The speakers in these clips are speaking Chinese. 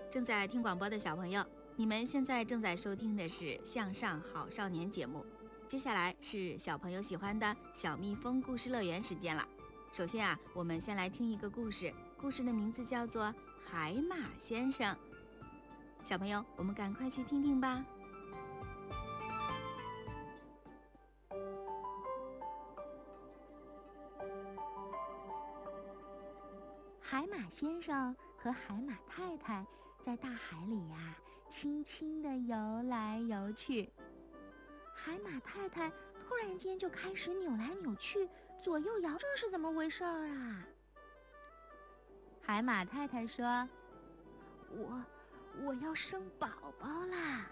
正在听广播的小朋友，你们现在正在收听的是《向上好少年》节目。接下来是小朋友喜欢的小蜜蜂故事乐园时间了。首先我们先来听一个故事，故事的名字叫做《海马先生》。小朋友，我们赶快去听听吧。 海马先生和海马太太在大海里轻轻地游来游去。海马太太突然间就开始扭来扭去，左右摇，这是怎么回事啊？海马太太说：“我要生宝宝啦。”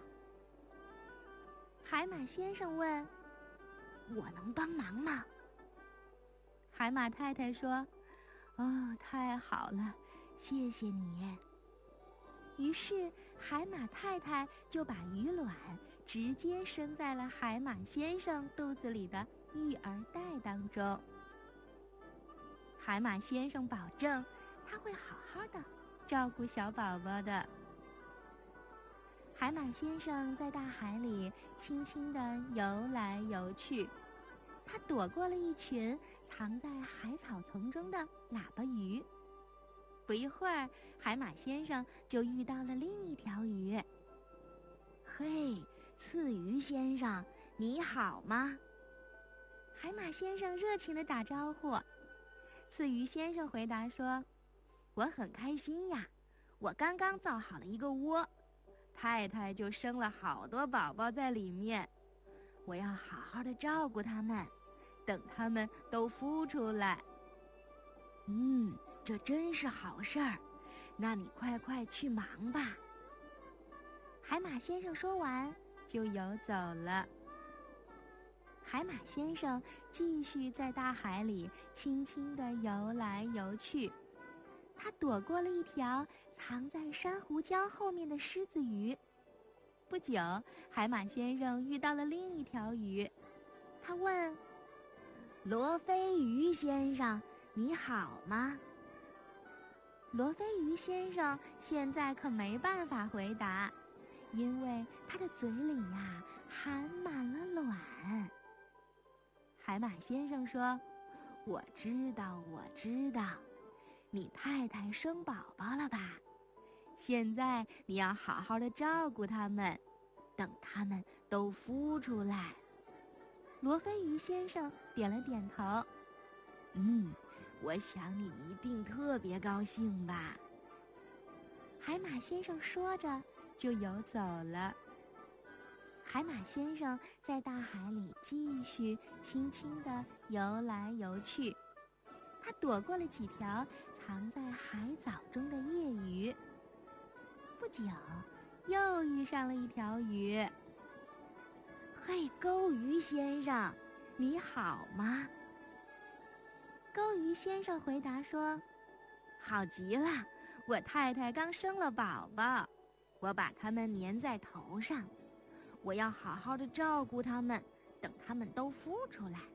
海马先生问：“我能帮忙吗？”海马太太说：“哦，太好了，谢谢你。”于是海马太太就把鱼卵直接生在了海马先生肚子里的育儿袋当中。海马先生保证他会好好的照顾小宝宝的。海马先生在大海里轻轻地游来游去，他躲过了一群藏在海草丛中的喇叭鱼。不一会儿，海马先生就遇到了另一条鱼。“嘿，刺鱼先生，你好吗？”海马先生热情地打招呼。刺鱼先生回答说：“我很开心呀，我刚刚造好了一个窝，太太就生了好多宝宝在里面，我要好好的照顾它们，等它们都孵出来。”“这真是好事儿，那你快去忙吧。”海马先生说完就游走了。海马先生继续在大海里轻轻地游来游去，他躲过了一条藏在珊瑚礁后面的狮子鱼。不久，海马先生遇到了另一条鱼，他问：“罗非鱼先生，你好吗？”罗非鱼先生现在可没办法回答，因为他的嘴里含满了卵。海马先生说：“我知道，你太太生宝宝了吧？现在你要好好的照顾它们，等它们都孵出来。”罗非鱼先生点了点头。我想你一定特别高兴吧。海马先生说着就游走了。海马先生在大海里继续轻轻地游来游去，他躲过了几条藏在海藻中的夜鱼。不久，又遇上了一条鱼。“嘿，钩鱼先生，你好吗？”钩鱼先生回答说：“好极了，我太太刚生了宝宝，我把它们粘在头上，我要好好的照顾它们，等它们都孵出来。”